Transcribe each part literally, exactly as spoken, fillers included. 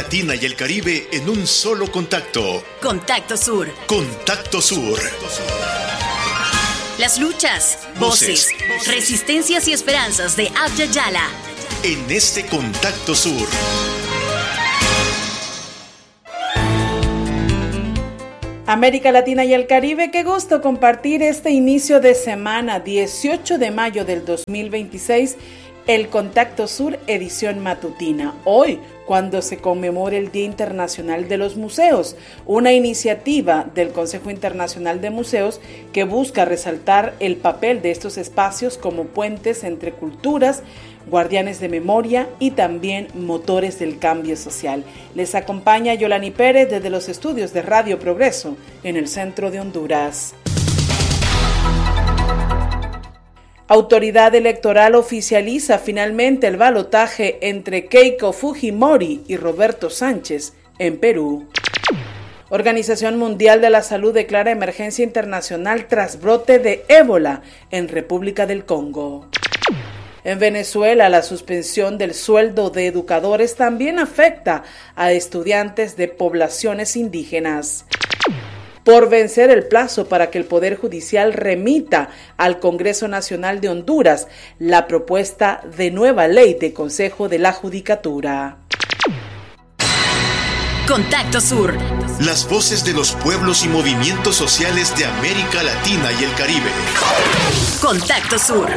Latina y el Caribe en un solo contacto. Contacto Sur. Contacto Sur. Las luchas, voces, voces resistencias y esperanzas de Abya Yala. En este Contacto Sur. América Latina y el Caribe, qué gusto compartir este inicio de semana, dieciocho de mayo del dos mil veintiséis, el Contacto Sur edición matutina. Hoy, cuando se conmemora el Día Internacional de los Museos, una iniciativa del Consejo Internacional de Museos que busca resaltar el papel de estos espacios como puentes entre culturas, guardianes de memoria y también motores del cambio social. Les acompaña Yolani Pérez desde los estudios de Radio Progreso en el centro de Honduras. Autoridad Electoral oficializa finalmente el balotaje entre Keiko Fujimori y Roberto Sánchez en Perú. Organización Mundial de la Salud declara emergencia internacional tras brote de ébola en República del Congo. En Venezuela, la suspensión del sueldo de educadores también afecta a estudiantes de poblaciones indígenas. Por vencer el plazo para que el Poder Judicial remita al Congreso Nacional de Honduras la propuesta de nueva ley de Consejo de la Judicatura. Contacto Sur. Las voces de los pueblos y movimientos sociales de América Latina y el Caribe. Contacto Sur.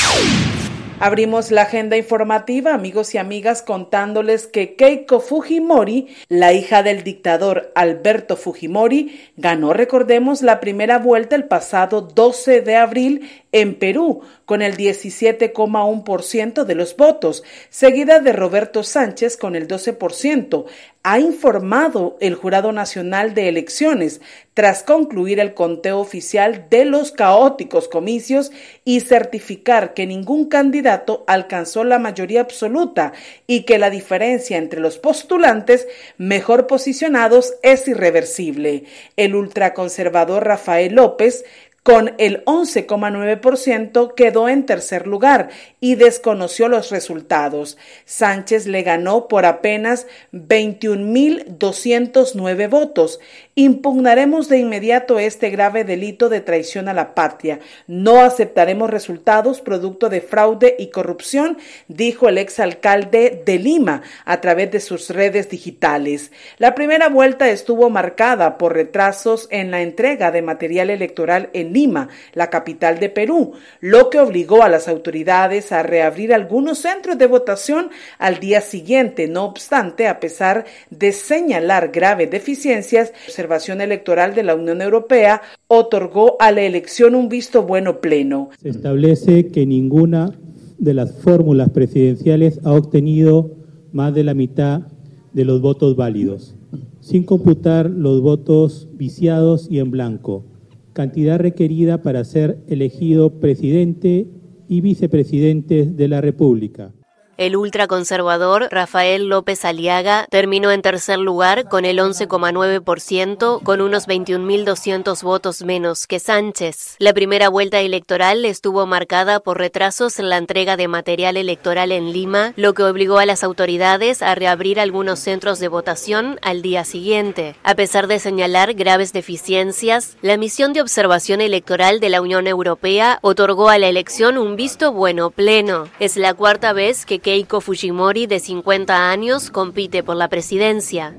Abrimos la agenda informativa, amigos y amigas, contándoles que Keiko Fujimori, la hija del dictador Alberto Fujimori, ganó, recordemos, la primera vuelta el pasado doce de abril en Perú, con el diecisiete coma uno por ciento de los votos, seguida de Roberto Sánchez con el doce por ciento. Ha informado el Jurado Nacional de Elecciones tras concluir el conteo oficial de los caóticos comicios y certificar que ningún candidato alcanzó la mayoría absoluta y que la diferencia entre los postulantes mejor posicionados es irreversible. El ultraconservador Rafael López, con el once coma nueve por ciento, quedó en tercer lugar y desconoció los resultados. Sánchez le ganó por apenas veintiún mil doscientos nueve votos. Impugnaremos de inmediato este grave delito de traición a la patria. No aceptaremos resultados producto de fraude y corrupción, dijo el exalcalde de Lima a través de sus redes digitales. La primera vuelta estuvo marcada por retrasos en la entrega de material electoral en Lima, la capital de Perú, lo que obligó a las autoridades a reabrir algunos centros de votación al día siguiente. No obstante, a pesar de señalar graves deficiencias, la Observación Electoral de la Unión Europea otorgó a la elección un visto bueno pleno. Se establece que ninguna de las fórmulas presidenciales ha obtenido más de la mitad de los votos válidos, sin computar los votos viciados y en blanco, cantidad requerida para ser elegido presidente y vicepresidentes de la República. El ultraconservador Rafael López Aliaga terminó en tercer lugar con el once coma nueve por ciento, con unos veintiún mil doscientos votos menos que Sánchez. La primera vuelta electoral estuvo marcada por retrasos en la entrega de material electoral en Lima, lo que obligó a las autoridades a reabrir algunos centros de votación al día siguiente. A pesar de señalar graves deficiencias, la misión de observación electoral de la Unión Europea otorgó a la elección un visto bueno pleno. Es la cuarta vez que Keiko Fujimori, de cincuenta años, compite por la presidencia.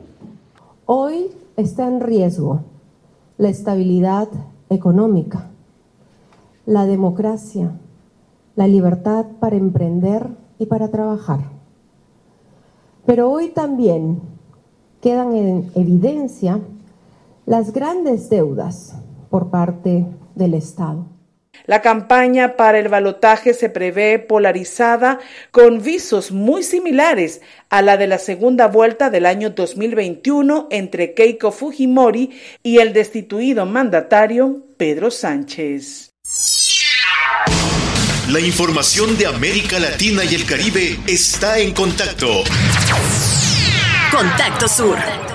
Hoy está en riesgo la estabilidad económica, la democracia, la libertad para emprender y para trabajar. Pero hoy también quedan en evidencia las grandes deudas por parte del Estado. La campaña para el balotaje se prevé polarizada, con visos muy similares a la de la segunda vuelta del año dos mil veintiuno entre Keiko Fujimori y el destituido mandatario Pedro Sánchez. La información de América Latina y el Caribe está en contacto. Contacto Sur.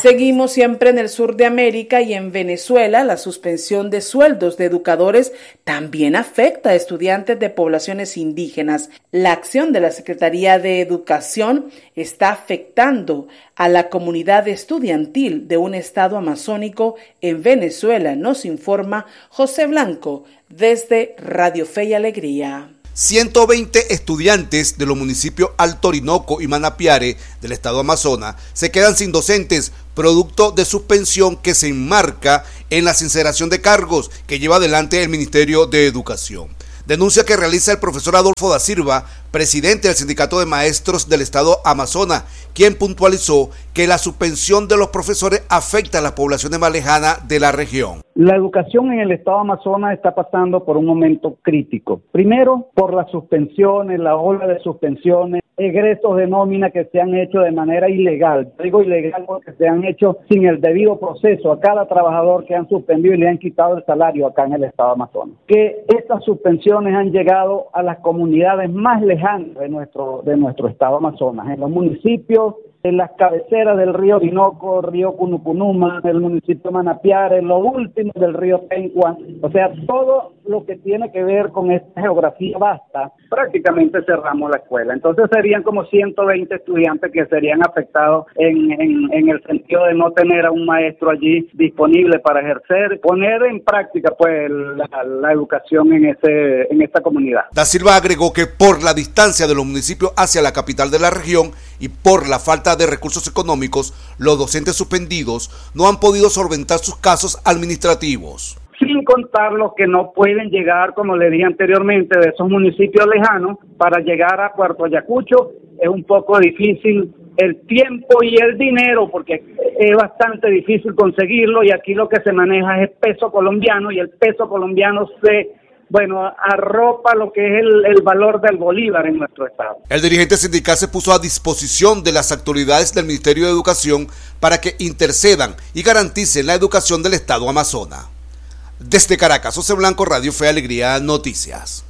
Seguimos siempre en el sur de América y en Venezuela. La suspensión de sueldos de educadores también afecta a estudiantes de poblaciones indígenas. La acción de la Secretaría de Educación está afectando a la comunidad estudiantil de un estado amazónico en Venezuela, nos informa José Blanco desde Radio Fe y Alegría. ciento veinte estudiantes de los municipios Alto Orinoco y Manapiare del estado Amazonas se quedan sin docentes, producto de suspensión que se enmarca en la sinceración de cargos que lleva adelante el Ministerio de Educación. Denuncia que realiza el profesor Adolfo da Silva, presidente del Sindicato de Maestros del Estado Amazonas, quien puntualizó que la suspensión de los profesores afecta a las poblaciones más lejanas de la región. La educación en el Estado Amazonas está pasando por un momento crítico. Primero, por las suspensiones, la ola de suspensiones, egresos de nómina que se han hecho de manera ilegal. Digo ilegal porque se han hecho sin el debido proceso a cada trabajador que han suspendido y le han quitado el salario acá en el Estado Amazonas. Que estas suspensiones han llegado a las comunidades más lejanas de nuestro, de nuestro Estado Amazonas, en los municipios, en las cabeceras del río Orinoco, río Cunucunuma, el municipio de Manapiare, lo último del río Pencua, o sea, todo lo que tiene que ver con esta geografía vasta, prácticamente cerramos la escuela. Entonces serían como ciento veinte estudiantes que serían afectados en, en, en el sentido de no tener a un maestro allí disponible para ejercer, poner en práctica pues la, la educación en ese en esta comunidad. Da Silva agregó que por la distancia de los municipios hacia la capital de la región y por la falta de recursos económicos, los docentes suspendidos no han podido solventar sus casos administrativos. Sin contar los que no pueden llegar, como le dije anteriormente, de esos municipios lejanos, para llegar a Puerto Ayacucho es un poco difícil el tiempo y el dinero, porque es bastante difícil conseguirlo, y aquí lo que se maneja es peso colombiano, y el peso colombiano se, bueno, arropa lo que es el, el valor del bolívar en nuestro estado. El dirigente sindical se puso a disposición de las autoridades del Ministerio de Educación para que intercedan y garanticen la educación del estado Amazonas. Desde Caracas, José Blanco, Radio Fe Alegría Noticias.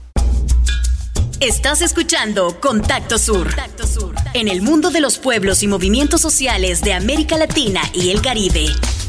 Estás escuchando Contacto Sur. Contacto Sur, en el mundo de los pueblos y movimientos sociales de América Latina y el Caribe.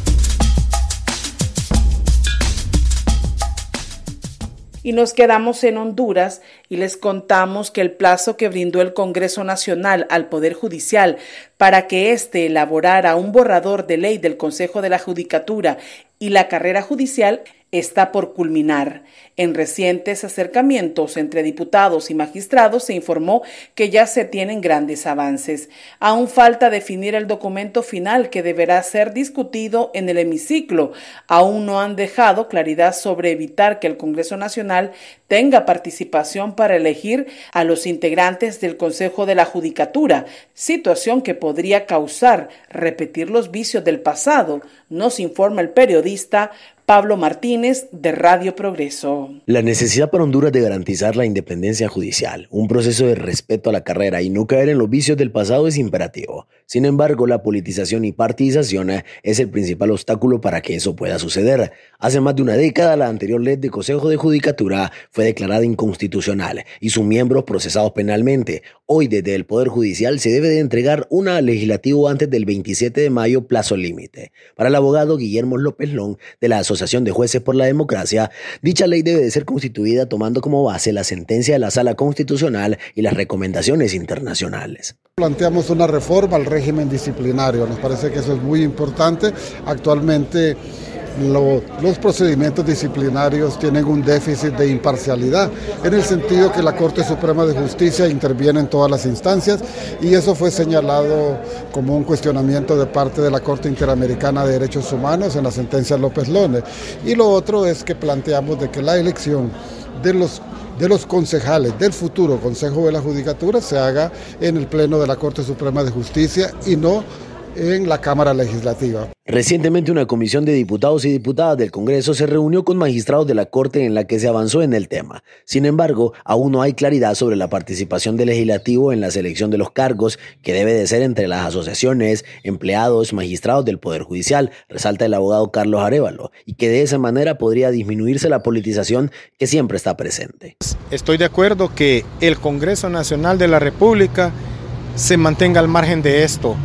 Y nos quedamos en Honduras y les contamos que el plazo que brindó el Congreso Nacional al Poder Judicial para que éste elaborara un borrador de ley del Consejo de la Judicatura y la carrera judicial está por culminar. En recientes acercamientos entre diputados y magistrados se informó que ya se tienen grandes avances. Aún falta definir el documento final que deberá ser discutido en el hemiciclo. Aún no han dejado claridad sobre evitar que el Congreso Nacional tenga participación para elegir a los integrantes del Consejo de la Judicatura, situación que podría causar repetir los vicios del pasado, nos informa el periodista Pablo Martínez de Radio Progreso. La necesidad para Honduras de garantizar la independencia judicial, un proceso de respeto a la carrera y no caer en los vicios del pasado es imperativo. Sin embargo, la politización y partidización es el principal obstáculo para que eso pueda suceder. Hace más de una década, la anterior ley de Consejo de Judicatura fue declarada inconstitucional y sus miembros procesados penalmente. Hoy, desde el Poder Judicial, se debe de entregar una al legislativo antes del veintisiete de mayo, plazo límite. Para el abogado Guillermo López Lón, de la Asociación de Jueces por la Democracia, dicha ley debe de ser constituida tomando como base la sentencia de la Sala Constitucional y las recomendaciones internacionales. Planteamos una reforma al régimen disciplinario, nos parece que eso es muy importante. Actualmente Lo, los procedimientos disciplinarios tienen un déficit de imparcialidad, en el sentido que la Corte Suprema de Justicia interviene en todas las instancias, y eso fue señalado como un cuestionamiento de parte de la Corte Interamericana de Derechos Humanos en la sentencia López Lone. Y lo otro es que planteamos de que la elección de los de los concejales del futuro Consejo de la Judicatura se haga en el Pleno de la Corte Suprema de Justicia y no en la Cámara Legislativa. Recientemente una comisión de diputados y diputadas del Congreso se reunió con magistrados de la Corte en la que se avanzó en el tema. Sin embargo, aún no hay claridad sobre la participación del legislativo en la selección de los cargos, que debe de ser entre las asociaciones, empleados, magistrados del Poder Judicial, resalta el abogado Carlos Arévalo, y que de esa manera podría disminuirse la politización que siempre está presente. Estoy de acuerdo que el Congreso Nacional de la República se mantenga al margen de esto.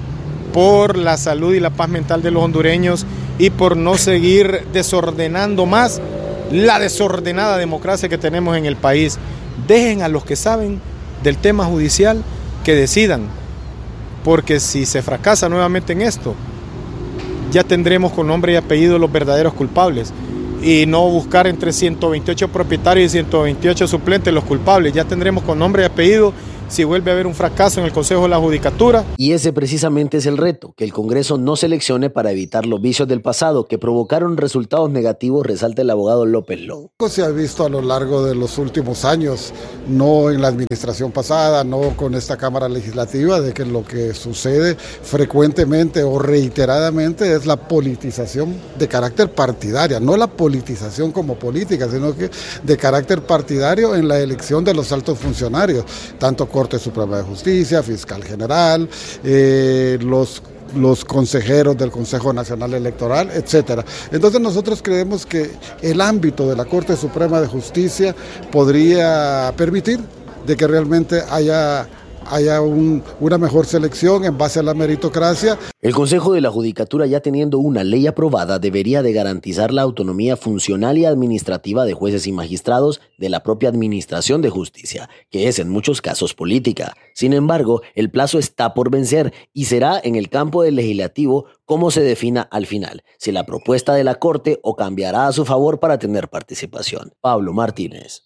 por la salud y la paz mental de los hondureños y por no seguir desordenando más la desordenada democracia que tenemos en el país. Dejen a los que saben del tema judicial que decidan, porque si se fracasa nuevamente en esto, ya tendremos con nombre y apellido los verdaderos culpables y no buscar entre ciento veintiocho propietarios y ciento veintiocho suplentes los culpables. Ya tendremos con nombre y apellido si vuelve a haber un fracaso en el Consejo de la Judicatura. Y ese precisamente es el reto, que el Congreso no seleccione para evitar los vicios del pasado que provocaron resultados negativos, resalta el abogado López Long. Se ha visto a lo largo de los últimos años, no en la administración pasada, no con esta Cámara Legislativa, de que lo que sucede frecuentemente o reiteradamente es la politización de carácter partidaria, no la politización como política, sino que de carácter partidario en la elección de los altos funcionarios, tanto Corte Suprema de Justicia, Fiscal General, eh, los los consejeros del Consejo Nacional Electoral, etcétera. Entonces nosotros creemos que el ámbito de la Corte Suprema de Justicia podría permitir de que realmente haya haya un, una mejor selección en base a la meritocracia. El Consejo de la Judicatura, ya teniendo una ley aprobada, debería de garantizar la autonomía funcional y administrativa de jueces y magistrados de la propia Administración de Justicia, que es en muchos casos política. Sin embargo, el plazo está por vencer y será en el campo del legislativo cómo se defina al final, si la propuesta de la Corte o cambiará a su favor para tener participación. Pablo Martínez.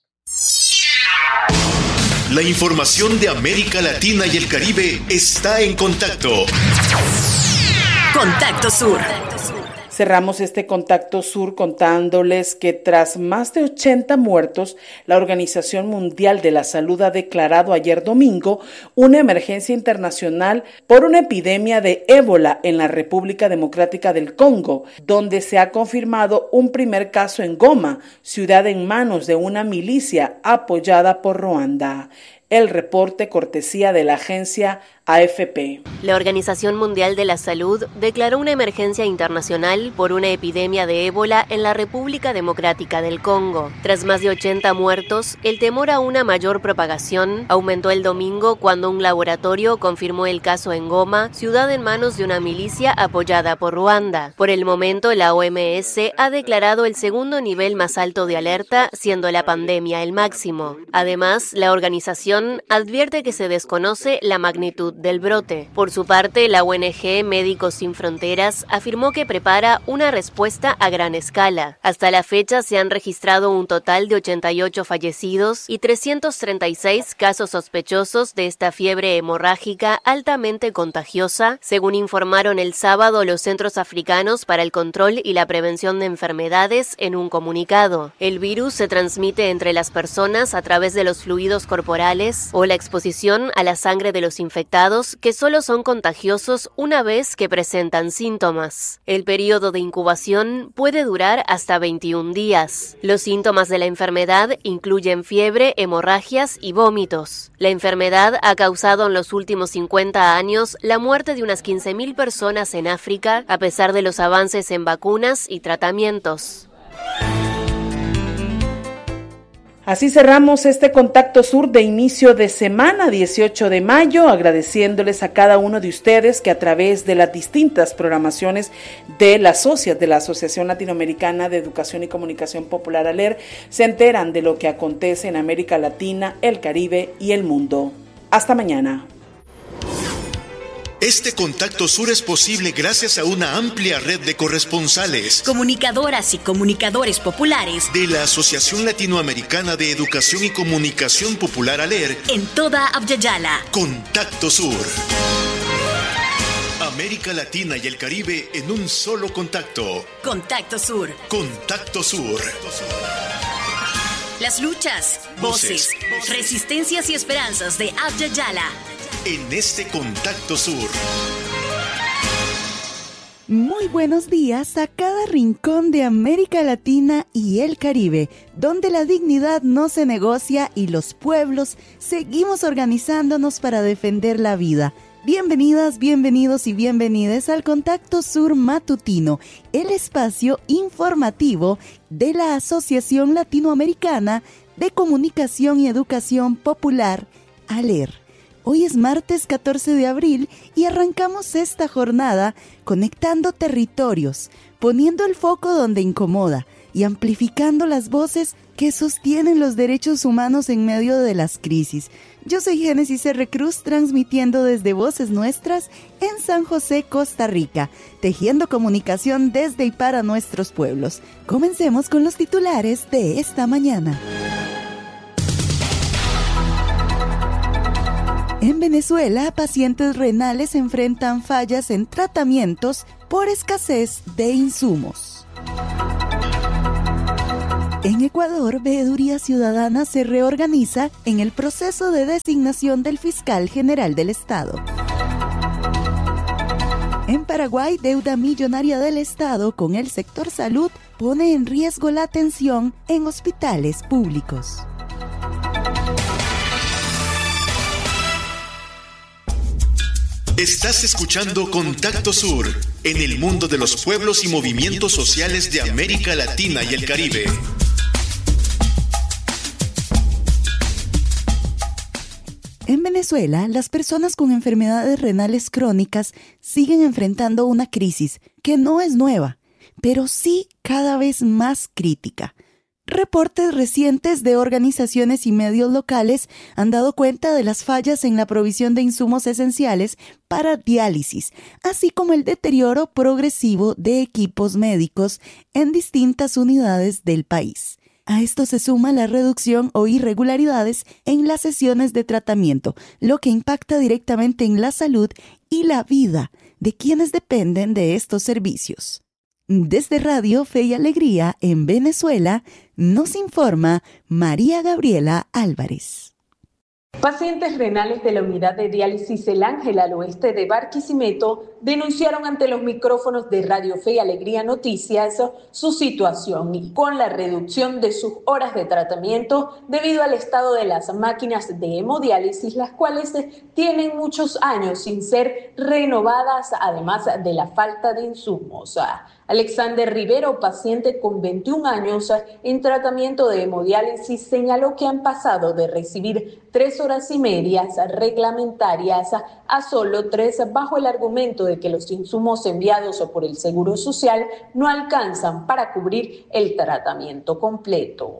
La información de América Latina y el Caribe está en Contacto. Contacto Sur. Cerramos este Contacto Sur contándoles que tras más de ochenta muertos, la Organización Mundial de la Salud ha declarado ayer domingo una emergencia internacional por una epidemia de ébola en la República Democrática del Congo, donde se ha confirmado un primer caso en Goma, ciudad en manos de una milicia apoyada por Ruanda. El reporte cortesía de la agencia A F P. La Organización Mundial de la Salud declaró una emergencia internacional por una epidemia de ébola en la República Democrática del Congo. Tras más de ochenta muertos, el temor a una mayor propagación aumentó el domingo cuando un laboratorio confirmó el caso en Goma, ciudad en manos de una milicia apoyada por Ruanda. Por el momento, la O M S ha declarado el segundo nivel más alto de alerta, siendo la pandemia el máximo. Además, la organización advierte que se desconoce la magnitud del brote. Por su parte, la O N G Médicos Sin Fronteras afirmó que prepara una respuesta a gran escala. Hasta la fecha se han registrado un total de ochenta y ocho fallecidos y trescientos treinta y seis casos sospechosos de esta fiebre hemorrágica altamente contagiosa, según informaron el sábado los Centros Africanos para el Control y la Prevención de Enfermedades en un comunicado. El virus se transmite entre las personas a través de los fluidos corporales o la exposición a la sangre de los infectados, que solo son contagiosos una vez que presentan síntomas. El periodo de incubación puede durar hasta veintiún días. Los síntomas de la enfermedad incluyen fiebre, hemorragias y vómitos. La enfermedad ha causado en los últimos cincuenta años la muerte de unas quince mil personas en África, a pesar de los avances en vacunas y tratamientos. Así cerramos este Contacto Sur de inicio de semana, dieciocho de mayo, agradeciéndoles a cada uno de ustedes que a través de las distintas programaciones de la SOCIAT, de la Asociación Latinoamericana de Educación y Comunicación Popular, ALER, se enteran de lo que acontece en América Latina, el Caribe y el mundo. Hasta mañana. Este Contacto Sur es posible gracias a una amplia red de corresponsales, comunicadoras y comunicadores populares de la Asociación Latinoamericana de Educación y Comunicación Popular, ALER, en toda Abya-Yala. Contacto Sur. América Latina y el Caribe en un solo contacto. Contacto Sur. Contacto Sur. Las luchas, voces, voces resistencias y esperanzas de Abya-Yala. En este Contacto Sur. Muy buenos días a cada rincón de América Latina y el Caribe, donde la dignidad no se negocia y los pueblos seguimos organizándonos para defender la vida. Bienvenidas, bienvenidos y bienvenidas al Contacto Sur Matutino, el espacio informativo de la Asociación Latinoamericana de Comunicación y Educación Popular, ALER. Hoy es martes catorce de abril y arrancamos esta jornada conectando territorios, poniendo el foco donde incomoda y amplificando las voces que sostienen los derechos humanos en medio de las crisis. Yo soy Génesis R. Cruz, transmitiendo desde Voces Nuestras en San José, Costa Rica, tejiendo comunicación desde y para nuestros pueblos. Comencemos con los titulares de esta mañana. En Venezuela, pacientes renales enfrentan fallas en tratamientos por escasez de insumos. En Ecuador, Veeduría Ciudadana se reorganiza en el proceso de designación del fiscal general del Estado. En Paraguay, deuda millonaria del Estado con el sector salud pone en riesgo la atención en hospitales públicos. Estás escuchando Contacto Sur, en el mundo de los pueblos y movimientos sociales de América Latina y el Caribe. En Venezuela, las personas con enfermedades renales crónicas siguen enfrentando una crisis que no es nueva, pero sí cada vez más crítica. Reportes recientes de organizaciones y medios locales han dado cuenta de las fallas en la provisión de insumos esenciales para diálisis, así como el deterioro progresivo de equipos médicos en distintas unidades del país. A esto se suma la reducción o irregularidades en las sesiones de tratamiento, lo que impacta directamente en la salud y la vida de quienes dependen de estos servicios. Desde Radio Fe y Alegría en Venezuela, nos informa María Gabriela Álvarez. Pacientes renales de la unidad de diálisis El Ángel al oeste de Barquisimeto denunciaron ante los micrófonos de Radio Fe y Alegría Noticias su situación y con la reducción de sus horas de tratamiento debido al estado de las máquinas de hemodiálisis, las cuales tienen muchos años sin ser renovadas, además de la falta de insumos. Alexander Rivero, paciente con veintiún años en tratamiento de hemodiálisis, señaló que han pasado de recibir tres horas y medias reglamentarias a solo tres bajo el argumento de que los insumos enviados por el Seguro Social no alcanzan para cubrir el tratamiento completo.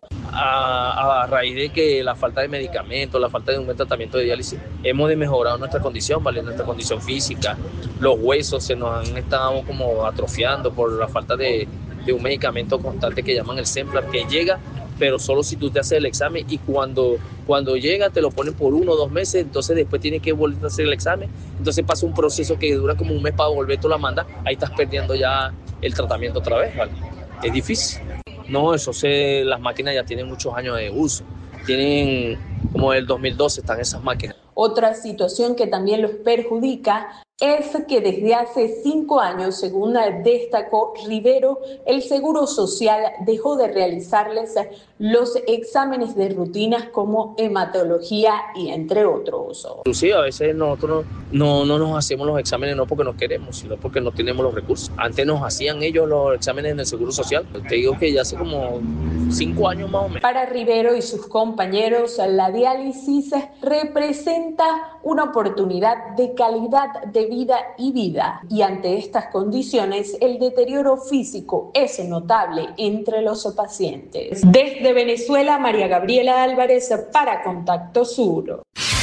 A, a raíz de que la falta de medicamentos, la falta de un buen tratamiento de diálisis, hemos de mejorar nuestra condición, ¿vale? Nuestra condición física, los huesos se nos han estado como atrofiando por la falta de, de un medicamento constante que llaman el Semplar, que llega, pero solo si tú te haces el examen y cuando, cuando llega te lo ponen por uno o dos meses, entonces después tienes que volver a hacer el examen, entonces pasa un proceso que dura como un mes para volverte la manda, ahí estás perdiendo ya el tratamiento otra vez, ¿vale? Es difícil. No, eso se, las máquinas ya tienen muchos años de uso, tienen como el dos mil doce están esas máquinas. Otra situación que también los perjudica es que desde hace cinco años, según destacó Rivero, el Seguro Social dejó de realizarles los exámenes de rutinas como hematología y entre otros. Inclusive a veces nosotros no, no nos hacemos los exámenes no porque no queremos, sino porque no tenemos los recursos. Antes nos hacían ellos los exámenes en el Seguro Social. Te digo que ya hace como cinco años más o menos. Para Rivero y sus compañeros, la diálisis representa una oportunidad de calidad de vida y vida, y ante estas condiciones el deterioro físico es notable entre los pacientes. Desde Venezuela, María Gabriela Álvarez para Contacto Sur.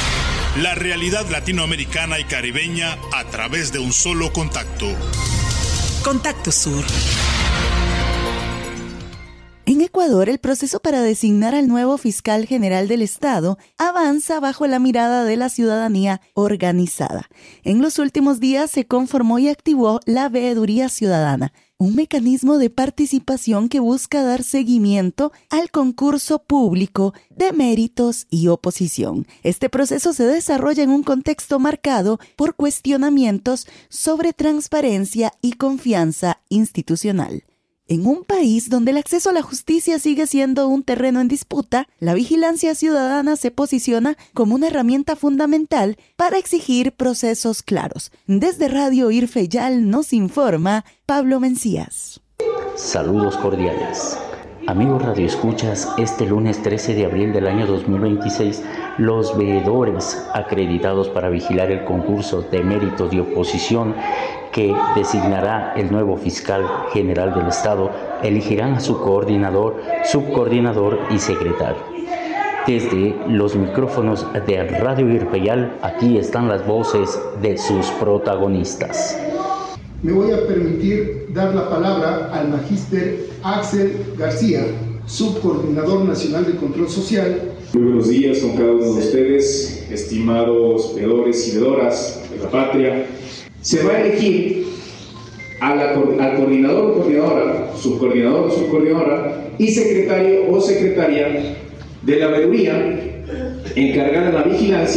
La realidad latinoamericana y caribeña a través de un solo contacto. Contacto Sur. En Ecuador, el proceso para designar al nuevo fiscal general del Estado avanza bajo la mirada de la ciudadanía organizada. En los últimos días se conformó y activó la Veeduría Ciudadana, un mecanismo de participación que busca dar seguimiento al concurso público de méritos y oposición. Este proceso se desarrolla en un contexto marcado por cuestionamientos sobre transparencia y confianza institucional. En un país donde el acceso a la justicia sigue siendo un terreno en disputa, la vigilancia ciudadana se posiciona como una herramienta fundamental para exigir procesos claros. Desde Radio Irfeyal nos informa Pablo Mencías. Saludos cordiales. Amigos radioescuchas, este lunes trece de abril del año dos mil veintiséis Los veedores acreditados para vigilar el concurso de méritos de oposición que designará el nuevo fiscal general del Estado elegirán a su coordinador, subcoordinador y secretario. Desde los micrófonos de Radio Irpeyal, aquí están las voces de sus protagonistas. Me voy a permitir dar la palabra al magíster Axel García, subcoordinador nacional de control social. Muy buenos días con cada uno de ustedes, estimados veedores y veedoras de la patria. Se va a elegir a la, al coordinador o coordinadora, subcoordinador o subcoordinadora y secretario o secretaria de la veeduría encargada de la vigilancia